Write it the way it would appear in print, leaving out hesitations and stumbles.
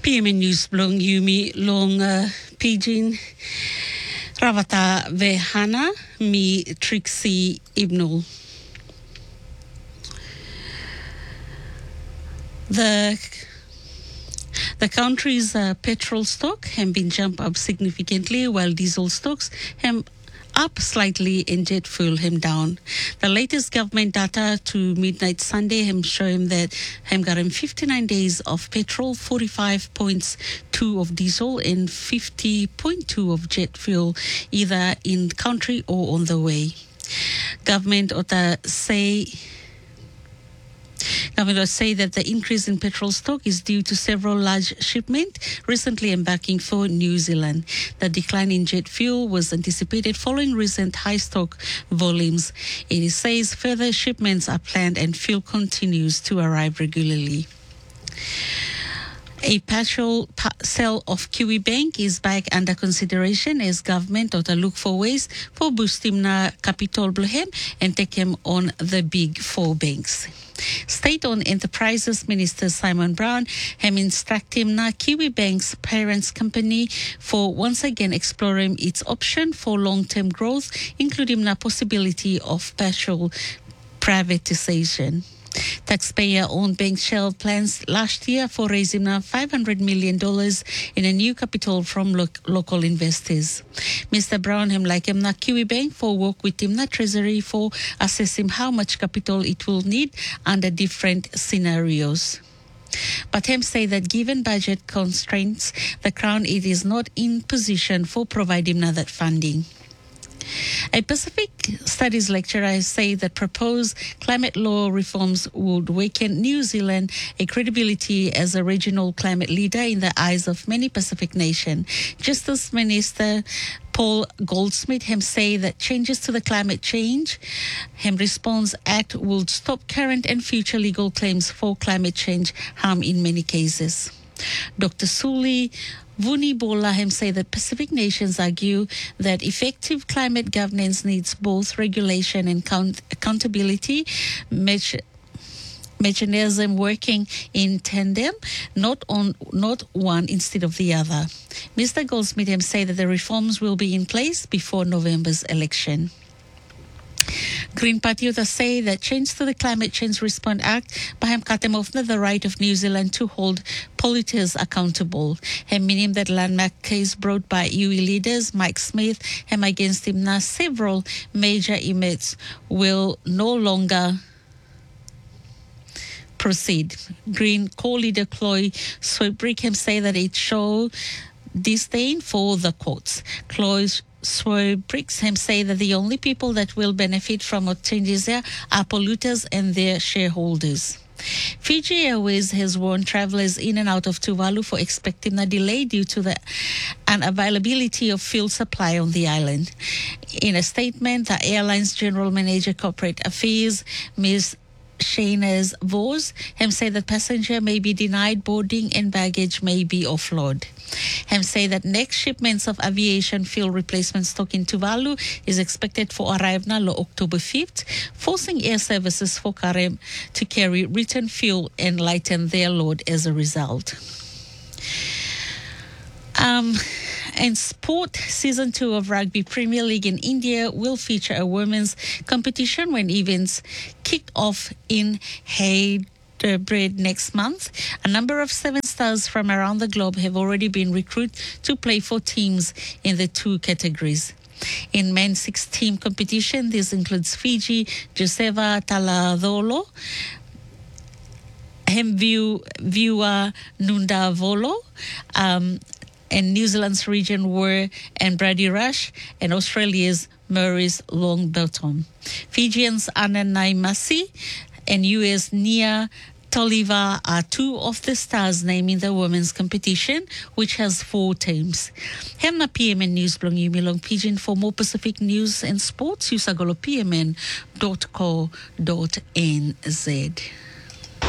PMN News blong Yumi long Pidgin Ravata Vehana mi Trixie Ibnul. The country's petrol stock have been jumped up significantly, while diesel stocks have up slightly and jet fuel him down. The latest government data to midnight Sunday have shown that him got him 59 days of petrol, 45.2 of diesel and 50.2 of jet fuel, either in country or on the way. Government say that the increase in petrol stock is due to several large shipments recently embarking for New Zealand. The decline in jet fuel was anticipated following recent high stock volumes. It says further shipments are planned and fuel continues to arrive regularly. A partial sale of Kiwi Bank is back under consideration as government look for ways for boosting na capital blohem and take him on the big four banks. State-owned Enterprises Minister Simon Brown has instructed na Kiwi Bank's parents company for once again exploring its option for long-term growth, including the possibility of partial privatization. Taxpayer-owned bank shelved plans last year for raising $500 million in a new capital from local investors. Mr. Brown like him na Kiwi Bank for work with him na Treasury for assessing how much capital it will need under different scenarios. But him say that given budget constraints, the Crown it is not in position for providing that funding. A Pacific Studies lecturer say that proposed climate law reforms would weaken New Zealand a credibility as a regional climate leader in the eyes of many Pacific nations. Justice Minister Paul Goldsmith say that changes to the Climate Change Response Act will stop current and future legal claims for climate change harm in many cases. Dr. Suli Vunibola say that Pacific nations argue that effective climate governance needs both regulation and accountability mechanism working in tandem, not one instead of the other. Mr. Goldsmith say that the reforms will be in place before November's election. Green Party say that change to the Climate Change Response Act by the right of New Zealand to hold polluters accountable. Meaning that landmark case brought by UE leaders Mike Smith against him now several major emitters will no longer proceed. Green co-leader Chloe Swibrick say that it showed disdain for the courts. Chloe Swibrick say that the only people that will benefit from what changes there are polluters and their shareholders. Fiji Airways has warned travellers in and out of Tuvalu for expecting a delay due to the unavailability of fuel supply on the island. In a statement, the airline's General Manager Corporate Affairs, Ms. Shayna's Vos say that passenger may be denied boarding and baggage may be offload. Say that next shipments of aviation fuel replacement stock in Tuvalu is expected for arrival on October 5th, forcing air services for Karem to carry return fuel and lighten their load as a result. And sport, Season 2 of Rugby Premier League in India will feature a women's competition when events kick off in Hyderabad next month. A number of 7 stars from around the globe have already been recruited to play for teams in the 2 categories. In men's 6-team competition, this includes Fiji, Joseva Taladolo, Hemviwa Nundavolo, and New Zealand's Region Were and Brady Rush, and Australia's Maurice Longbottom. Fijians Anna Naimasi and US Nia Toliva are 2 of the stars named in the women's competition, which has 4 teams. Hemna PMN News blong Yumi Long Pidgin. For more Pacific news and sports, use agolo pmn.co.nz.